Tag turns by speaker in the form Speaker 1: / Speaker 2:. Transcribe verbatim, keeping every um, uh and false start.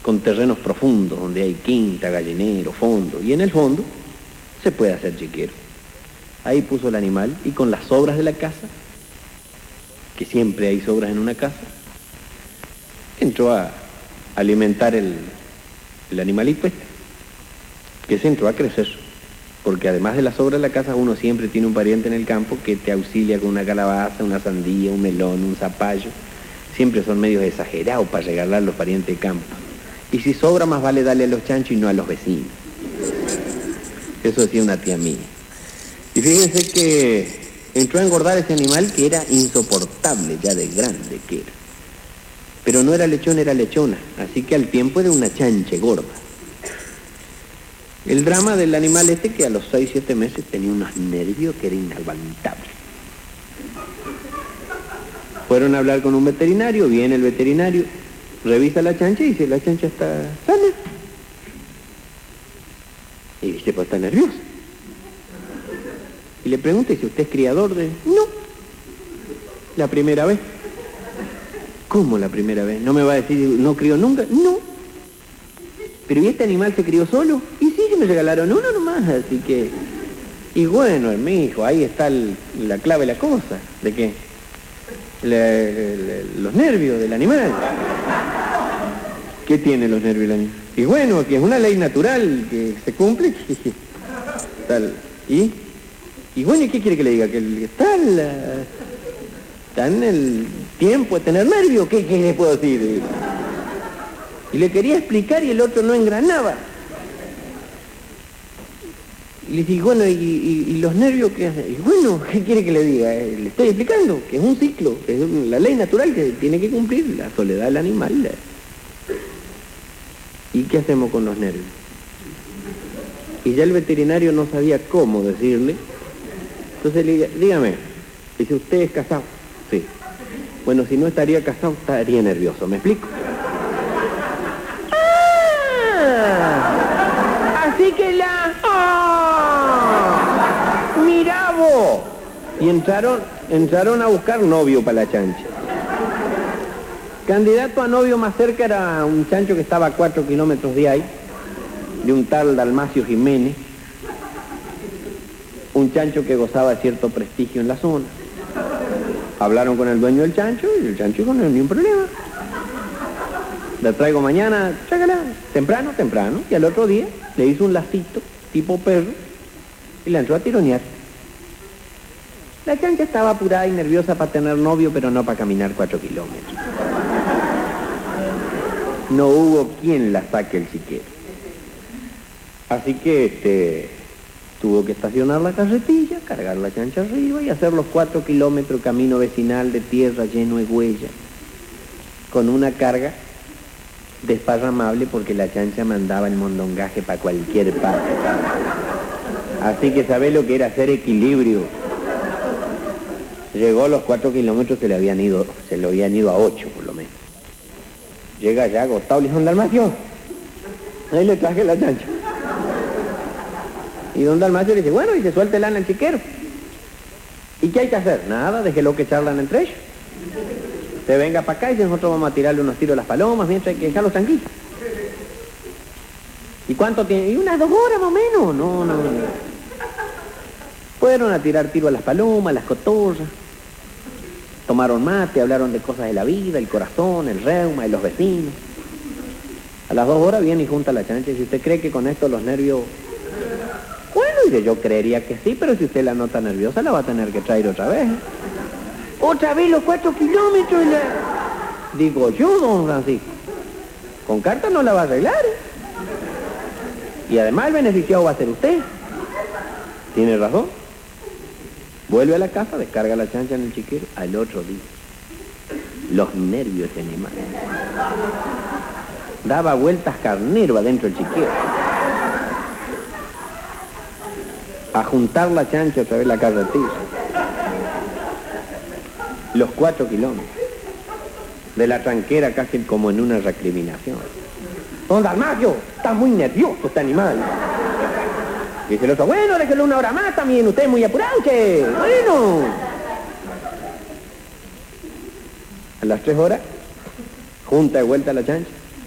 Speaker 1: con terrenos profundos, donde hay quinta, gallinero, fondo, y en el fondo se puede hacer chiquero. Ahí puso el animal, y con las sobras de la casa, que siempre hay sobras en una casa, entró a alimentar el, el animalito este, que se entró a crecer, porque además de las sobras de la casa, uno siempre tiene un pariente en el campo que te auxilia con una calabaza, una sandía, un melón, un zapallo. Siempre son medios exagerados para regalar los parientes de campo. Y si sobra, más vale darle a los chanchos y no a los vecinos. Eso decía una tía mía. Y fíjense que entró a engordar ese animal que era insoportable ya de grande que era. Pero no era lechón, era lechona. Así que al tiempo era una chanche gorda. El drama del animal este que a los seis, siete meses tenía unos nervios que era inaguantable. Fueron a hablar con un veterinario, viene el veterinario, revisa la chancha y dice, la chancha está sana. Y dice, pues está nerviosa. Y le pregunta, dice, ¿usted es criador de...? No. ¿La primera vez? ¿Cómo la primera vez? ¿No me va a decir, no crió nunca? No. ¿Pero y este animal se crió solo? Y sí, se me regalaron uno nomás, así que... Y bueno, mi hijo, ahí está el, la clave de la cosa. ¿De qué? Le, le, los nervios del animal. ¿Qué tiene los nervios del animal? Y bueno, que es una ley natural que se cumple. Tal. ¿Y? Y bueno, ¿y qué quiere que le diga? Que está, la, está en el tiempo de tener nervios. ¿Qué, qué le puedo decir? Y le quería explicar y el otro no engranaba. Y le dije, bueno, ¿y, y, y los nervios qué hacen? Y bueno, ¿qué quiere que le diga? Eh, le estoy explicando que es un ciclo, que es la ley natural que tiene que cumplir, la soledad del animal. La... ¿Y qué hacemos con los nervios? Y ya el veterinario no sabía cómo decirle. Entonces le dije, dígame, dice, ¿usted es casado? Sí. Bueno, si no estaría casado, estaría nervioso, ¿me explico? Así que la... ¡Oh! ¡Mirá vos! Y entraron, entraron a buscar novio para la chancha. Candidato a novio más cerca era un chancho que estaba a cuatro kilómetros de ahí, de un tal Dalmacio Jiménez, un chancho que gozaba de cierto prestigio en la zona. Hablaron con el dueño del chancho y el chancho dijo, no hay ningún problema. La traigo mañana, chácala, temprano, temprano, y al otro día le hizo un lacito, tipo perro, y la entró a tironear. La chancha estaba apurada y nerviosa para tener novio, pero no para caminar cuatro kilómetros. No hubo quien la saque el chiquero. Así que este, tuvo que estacionar la carretilla, cargar la chancha arriba y hacer los cuatro kilómetros camino vecinal de tierra lleno de huellas, con una carga desparramable porque la chancha mandaba el mondongaje para cualquier parte. Así que sabés lo que era hacer equilibrio. Llegó a los cuatro kilómetros, se le habían ido, se lo habían ido a ocho por lo menos. Llega ya agotado, le dijo, don Dalmacio, ahí le traje la chancha. Y don Dalmacio le dice, bueno, y se suéltela en el chiquero. ¿Y qué hay que hacer? Nada, déjelo que charlan entre ellos. Se venga para acá y nosotros vamos a tirarle unos tiros a las palomas, mientras hay que dejarlos tranquilos. ¿Y cuánto tiene? Y unas dos horas más o menos. No, no, no. Fueron a tirar tiro a las palomas, a las cotorras. Tomaron mate, hablaron de cosas de la vida, el corazón, el reuma, y los vecinos. A las dos horas viene y junta la chancha y dice, ¿usted cree que con esto los nervios...? Bueno, dice, yo creería que sí, pero si usted la nota nerviosa la va a tener que traer otra vez. ¿Otra vez los cuatro kilómetros? La... Digo yo, don Francisco, con carta no la va a arreglar, ¿eh? Y además el beneficiado va a ser usted. Tiene razón. Vuelve a la casa, descarga la chancha en el chiquero. Al otro día, los nervios de animal. Daba vueltas carnero adentro del chiquero. A juntar la chancha otra vez la carretilla. Los cuatro kilómetros. De la tranquera casi como en una recriminación. Don Dalmacio, está muy nervioso este animal. Dice el otro, bueno, déjelo una hora más también, usted es muy apurado, que bueno. A las tres horas, junta de vuelta la chancha.